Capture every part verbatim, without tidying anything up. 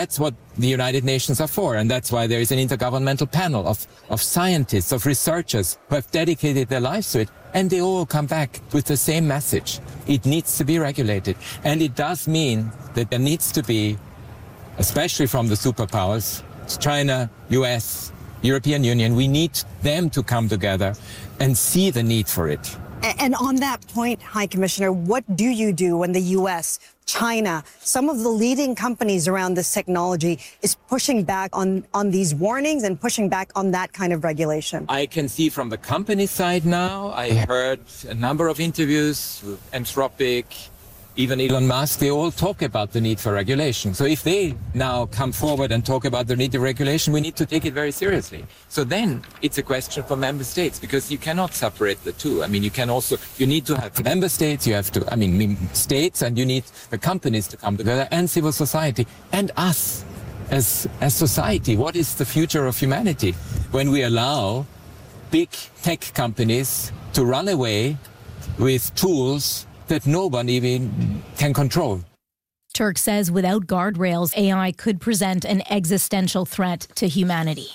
that's what the United Nations are for. And that's why there is an intergovernmental panel of, of scientists, of researchers who have dedicated their lives to it. And they all come back with the same message. It needs to be regulated. And it does mean that there needs to be, especially from the superpowers, China, U S, European Union, we need them to come together and see the need for it. And on that point, High Commissioner, what do you do when the U S, China, some of the leading companies around this technology is pushing back on, on these warnings and pushing back on that kind of regulation? I can see from the company side now, I heard a number of interviews with Anthropic, even Elon Musk, they all talk about the need for regulation. So if they now come forward and talk about the need for regulation, we need to take it very seriously. So then it's a question for member states, because you cannot separate the two. I mean, you can also, you need to have member states, you have to, I mean, states, and you need the companies to come together, and civil society, and us as, as society. What is the future of humanity when we allow big tech companies to run away with tools that no one even can control? Turk says without guardrails, A I could present an existential threat to humanity.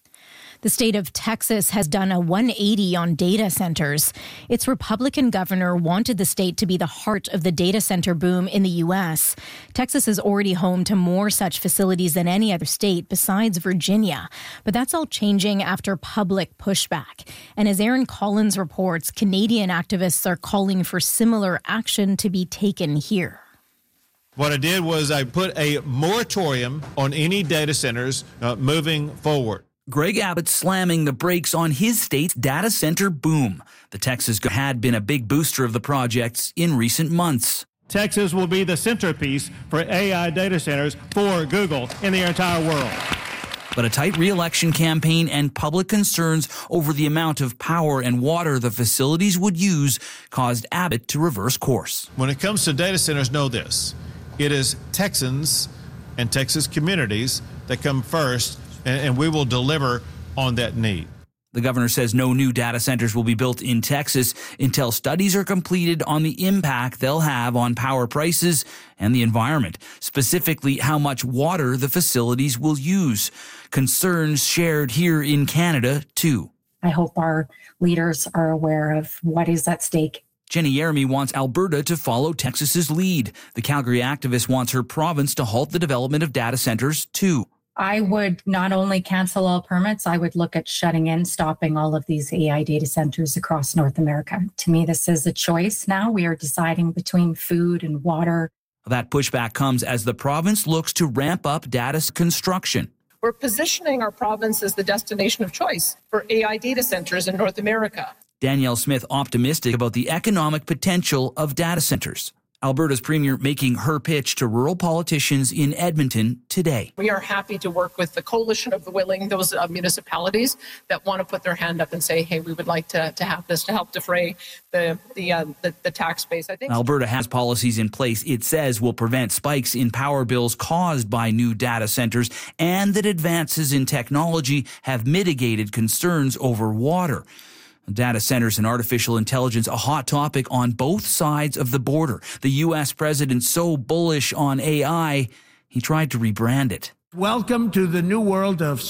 The state of Texas has done a one eighty on data centers. Its Republican governor wanted the state to be the heart of the data center boom in the U S. Texas is already home to more such facilities than any other state besides Virginia. But that's all changing after public pushback. And as Aaron Collins reports, Canadian activists are calling for similar action to be taken here. What I did was I put a moratorium on any data centers uh, moving forward. Greg Abbott slamming the brakes on his state's data center boom. The Texas had been a big booster of the projects in recent months. Texas will be the centerpiece for A I data centers for Google in the entire world. But a tight re-election campaign and public concerns over the amount of power and water the facilities would use caused Abbott to reverse course. When it comes to data centers, know this. It is Texans and Texas communities that come first, and we will deliver on that need. The governor says no new data centers will be built in Texas until studies are completed on the impact they'll have on power prices and the environment, specifically how much water the facilities will use. Concerns shared here in Canada, too. I hope our leaders are aware of what is at stake. Jenny Yeremy wants Alberta to follow Texas's lead. The Calgary activist wants her province to halt the development of data centers, too. I would not only cancel all permits, I would look at shutting in, stopping all of these A I data centers across North America. To me, this is a choice now. We are deciding between food and water. That pushback comes as the province looks to ramp up data construction. We're positioning our province as the destination of choice for A I data centers in North America. Danielle Smith optimistic about the economic potential of data centers. Alberta's premier making her pitch to rural politicians in Edmonton today. We are happy to work with the Coalition of the Willing, those uh, municipalities that want to put their hand up and say, hey, we would like to, to have this to help defray the the, uh, the the tax base. I think Alberta has policies in place it says will prevent spikes in power bills caused by new data centers, and that advances in technology have mitigated concerns over water. Data centers and artificial intelligence, a hot topic on both sides of the border. The U S president so bullish on A I, he tried to rebrand it. Welcome to the new world of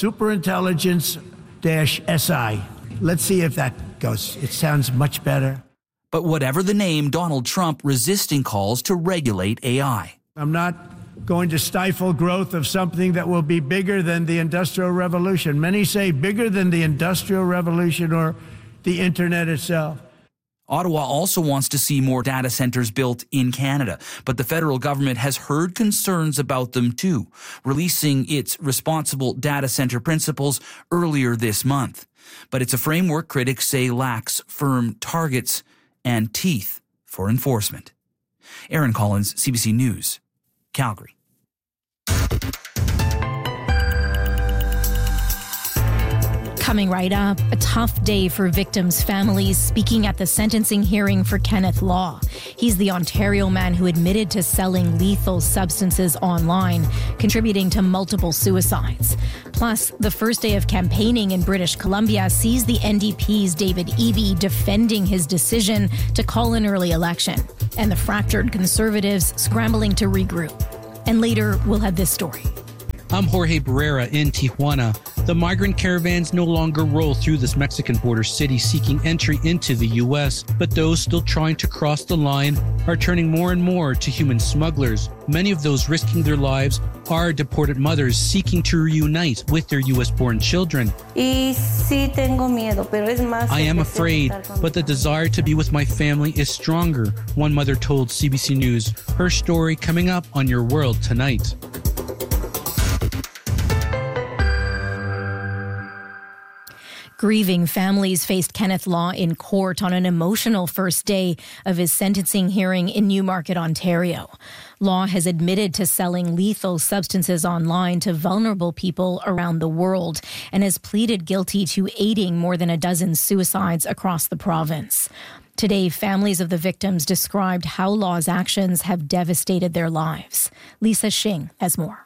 superintelligence-S I. Let's see if that goes. It sounds much better. But whatever the name, Donald Trump resisting calls to regulate A I. I'm not going to stifle growth of something that will be bigger than the Industrial Revolution. Many say bigger than the Industrial Revolution or the internet itself. Ottawa also wants to see more data centers built in Canada, but the federal government has heard concerns about them too, releasing its responsible data center principles earlier this month. But it's a framework critics say lacks firm targets and teeth for enforcement. Aaron Collins, C B C News, Calgary. Coming right up, a tough day for victims' families speaking at the sentencing hearing for Kenneth Law. He's the Ontario man who admitted to selling lethal substances online, contributing to multiple suicides. Plus, the first day of campaigning in British Columbia sees the N D P's David Eby defending his decision to call an early election, and the fractured Conservatives scrambling to regroup. And later, we'll have this story. I'm Jorge Barrera in Tijuana. The migrant caravans no longer roll through this Mexican border city seeking entry into the U S, but those still trying to cross the line are turning more and more to human smugglers. Many of those risking their lives are deported mothers seeking to reunite with their U S-born children. I am afraid, but the desire to be with my family is stronger, one mother told C B C News. Her story coming up on Your World Tonight. Grieving families faced Kenneth Law in court on an emotional first day of his sentencing hearing in Newmarket, Ontario. Law has admitted to selling lethal substances online to vulnerable people around the world and has pleaded guilty to aiding more than a dozen suicides across the province. Today, families of the victims described how Law's actions have devastated their lives. Lisa Shing has more.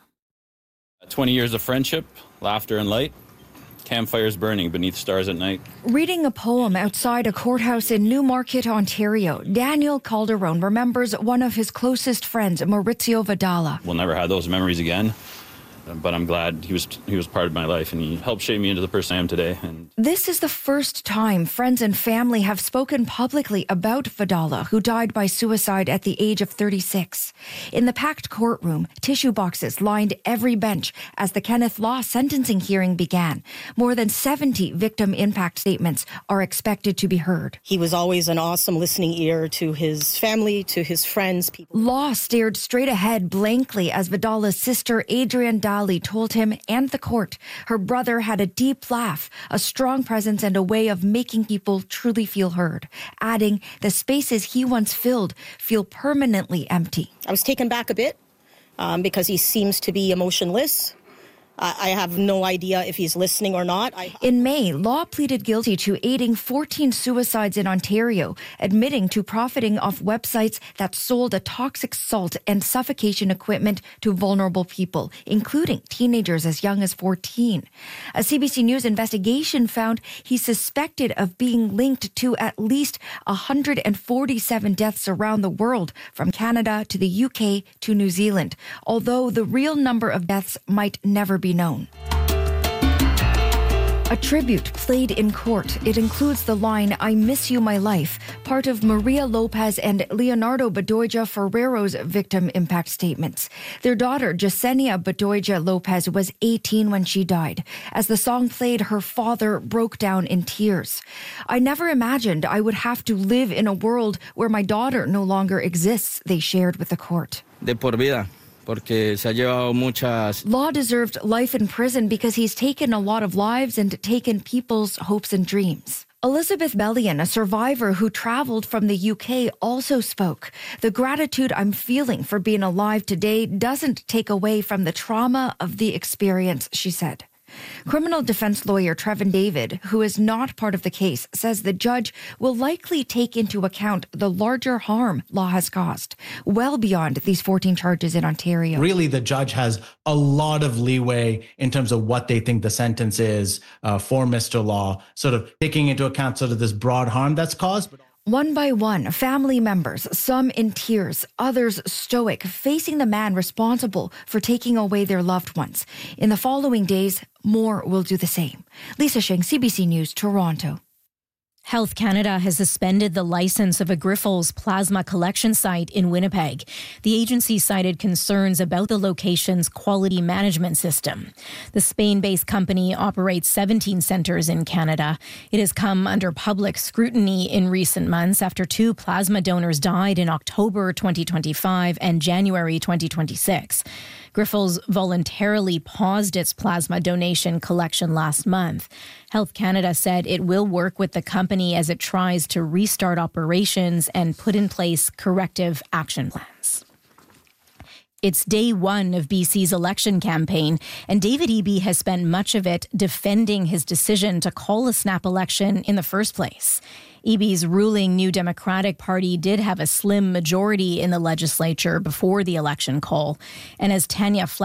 twenty years of friendship, laughter and light. Campfires burning beneath stars at night. Reading a poem outside a courthouse in Newmarket, Ontario, Daniel Calderon remembers one of his closest friends, Maurizio Vidala. We'll never have those memories again, but I'm glad he was he was part of my life and he helped shape me into the person I am today. And this is the first time friends and family have spoken publicly about Vidala, who died by suicide at the age of thirty-six. In the packed courtroom, tissue boxes lined every bench as the Kenneth Law sentencing hearing began. More than seventy victim impact statements are expected to be heard. He was always an awesome listening ear to his family, to his friends. People. Law stared straight ahead blankly as Vidala's sister, Adrienne Daly, told him and the court her brother had a deep laugh, a strong presence, and a way of making people truly feel heard, adding the spaces he once filled feel permanently empty. I was taken back a bit um, because he seems to be emotionless. I have no idea if he's listening or not. I... In May, Law pleaded guilty to aiding fourteen suicides in Ontario, admitting to profiting off websites that sold a toxic salt and suffocation equipment to vulnerable people, including teenagers as young as fourteen. A C B C News investigation found he's suspected of being linked to at least one hundred forty-seven deaths around the world, from Canada to the U K to New Zealand, although the real number of deaths might never be known. A tribute played in court. It includes the line, "I miss you, my life," part of Maria Lopez and Leonardo Bedoya Ferrero's victim impact statements. Their daughter, Jasenia Bedoya Lopez, was eighteen when she died. As the song played, her father broke down in tears. "I never imagined I would have to live in a world where my daughter no longer exists," they shared with the court. De por vida. Porque se ha llevado muchas... Law deserved life in prison because he's taken a lot of lives and taken people's hopes and dreams. Elizabeth Bellion, a survivor who traveled from the U K, also spoke. "The gratitude I'm feeling for being alive today doesn't take away from the trauma of the experience," she said. Criminal defense lawyer Trevin David, who is not part of the case, says the judge will likely take into account the larger harm Law has caused, well beyond these fourteen charges in Ontario. Really, the judge has a lot of leeway in terms of what they think the sentence is uh, for Mister Law, sort of taking into account sort of this broad harm that's caused. But one by one, family members, some in tears, others stoic, facing the man responsible for taking away their loved ones. In the following days, more will do the same. Lisa Shing, C B C News, Toronto. Health Canada has suspended the license of a Grifols plasma collection site in Winnipeg. The agency cited concerns about the location's quality management system. The Spain-based company operates seventeen centres in Canada. It has come under public scrutiny in recent months after two plasma donors died in October twenty twenty-five and January twenty twenty-six. Grifols voluntarily paused its plasma donation collection last month. Health Canada said it will work with the company as it tries to restart operations and put in place corrective action plans. It's day one of B C's election campaign, and David Eby has spent much of it defending his decision to call a snap election in the first place. Eby's ruling New Democratic Party did have a slim majority in the legislature before the election call, and as Tanya Fletcher